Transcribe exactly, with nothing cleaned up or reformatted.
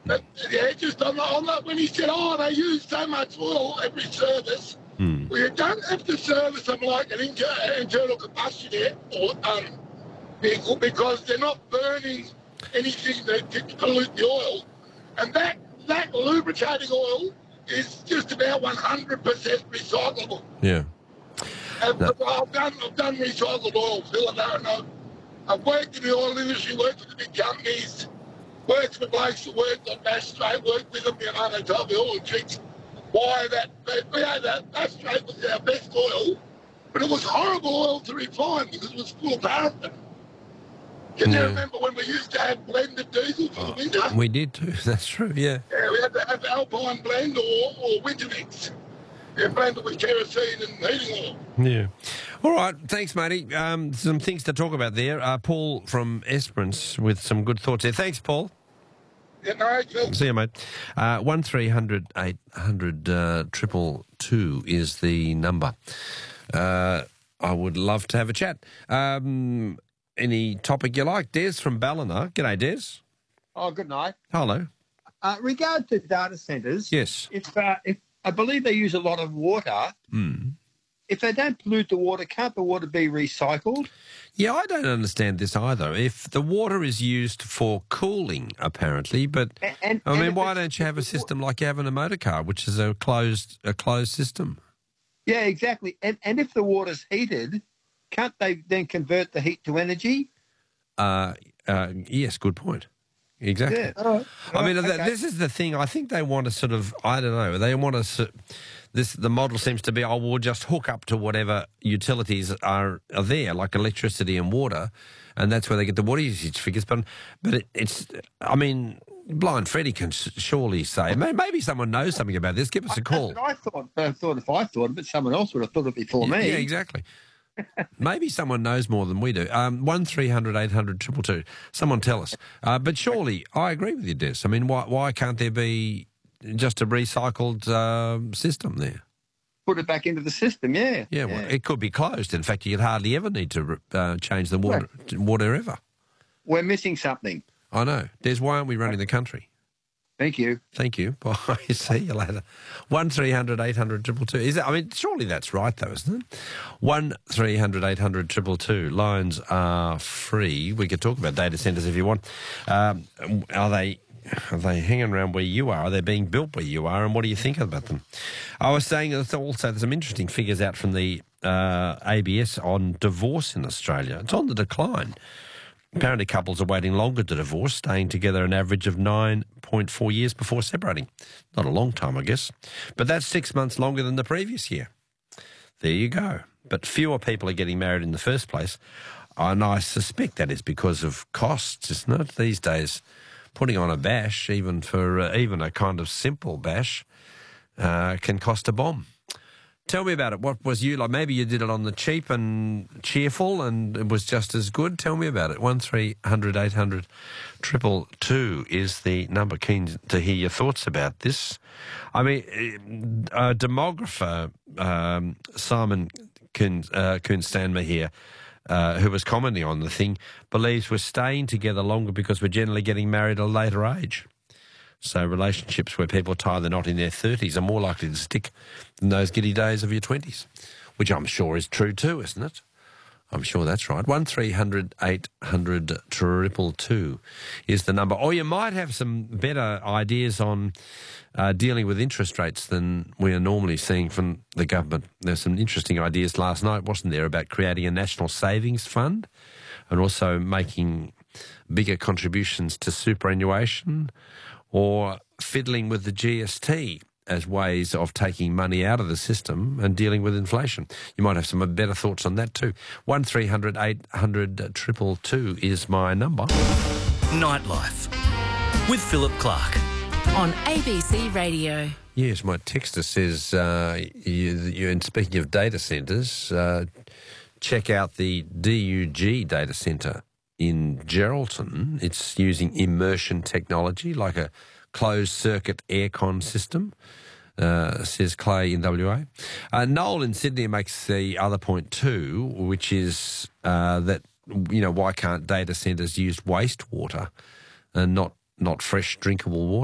But yeah, just on the, on the, when he said, oh, they use so much oil every service, Hmm. well, you don't have to service them like an inter- internal combustion air or um, vehicle because they're not burning anything that can pollute the oil. And that, that lubricating oil is just about one hundred percent recyclable. Yeah. And No. I've done, I've done recycled oil, Phil, and I know. I've worked in the oil industry, worked with the big companies, worked with blokes that worked on Bass Strait, worked with them, you know, they told me all the tricks. Why that, you know, that Bass Strait was our best oil, but it was horrible oil to refine because it was full of paraffin. Can Yeah. you remember when we used to have blended diesel for the winter? We did too. That's true. Yeah. Yeah, we had to have Alpine blend or, or winter mix. Yeah, blended with kerosene and heating oil. Yeah. All right. Thanks, matey. Um, some things to talk about there. Uh, Paul from Esperance with some good thoughts there. Thanks, Paul. Yeah, no, Phil. See you, mate. Uh, one three hundred eight hundred uh, triple two is the number. Uh, I would love to have a chat. Um, any topic you like? Des from Ballina. G'day, Des. Oh, good night. Hello. Uh, regard to data centres, Yes. if, uh, if I believe they use a lot of water, Hmm. if they don't pollute the water, can't the water be recycled? Yeah, I don't understand this either. If the water is used for cooling, apparently, but And, and, I and mean, if why it's- don't you have a system like you have in a motor car, which is a closed a closed system? Yeah, exactly. And, and if the water's heated, can't they then convert the heat to energy? Uh, uh, yes, good point. Exactly. Yeah. All right. I mean, Oh, th okay. this is the thing. I think they want to sort of, I don't know, they want to, s- this, the model seems to be, oh, we'll just hook up to whatever utilities are, are there, like electricity and water, and that's where they get the water usage figures. But, but it, it's, I mean, Blind Freddie can s- surely say, may- maybe someone knows something about this, give us a call. That's what I thought. I thought if I thought of it, someone else would have thought it before Yeah, me. yeah, exactly. Maybe someone knows more than we do. Um, one three hundred eight hundred triple two. Someone tell us. Uh, but surely, I agree with you, Des. I mean, why why can't there be just a recycled uh, system there? Put it back into the system, yeah. Yeah, well, it could be closed. In fact, you'd hardly ever need to uh, change the water, water ever. We're missing something. I know. Des, why aren't we running the country? Thank you. Thank you. Bye. See you later. One three hundred eight hundred triple two. Is that? I mean, surely that's right, though, isn't it? One three hundred eight hundred triple two. Lines are free. We could talk about data centres if you want. Um, are they? Are they hanging around where you are? Are they being built where you are? And what do you think about them? I was saying that also there's some interesting figures out from the uh, A B S on divorce in Australia. It's on the decline. Apparently couples are waiting longer to divorce, staying together an average of nine point four years before separating. Not a long time, I guess. But that's six months longer than the previous year. There you go. But fewer people are getting married in the first place. And I suspect that is because of costs, isn't it? These days, putting on a bash, even for uh, even a kind of simple bash, uh, can cost a bomb. Tell me about it. What was you like? Maybe you did it on the cheap and cheerful and it was just as good. Tell me about it. one three hundred eight hundred triple two is the number. Keen to hear your thoughts about this. I mean, a demographer, um, Simon Kuhn, uh, Kuhnstanmer here, uh, who was commenting on the thing, believes we're staying together longer because we're generally getting married at a later age. So relationships where people tie the knot in their thirties are more likely to stick than those giddy days of your twenties, which I'm sure is true too, isn't it? I'm sure that's right. one three hundred eight hundred triple two is the number. Or you might have some better ideas on uh, dealing with interest rates than we are normally seeing from the government. There's some interesting ideas last night, wasn't there, about creating a national savings fund and also making bigger contributions to superannuation, or fiddling with the G S T as ways of taking money out of the system and dealing with inflation. You might have some better thoughts on that too. one three hundred eight hundred triple two is my number. Nightlife with Philip Clark on A B C Radio. Yes, my texter says, uh, you, you, and speaking of data centres, uh, check out the D U G data centre in Geraldton. It's using immersion technology, like a closed-circuit aircon system, uh, says Clay in W A. Uh, Noel in Sydney makes the other point too, which is uh, that, you know, why can't data centres use wastewater and not, not fresh drinkable water?